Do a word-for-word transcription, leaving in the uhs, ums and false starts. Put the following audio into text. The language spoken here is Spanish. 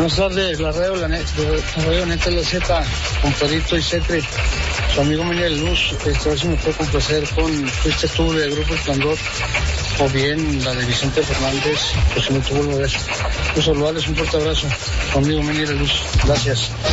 Buenas tardes, la radio, la, net, la radio Neta La Z, con Pedrito y Cetri, su amigo Miguel Luz. Esta vez me puede complacer con Fuiste tú de Grupo Esplendor, o bien la de Vicente Fernández, pues si no tuvo el beso. Pues saludarles, un fuerte abrazo, su amigo Miguel Luz. Gracias.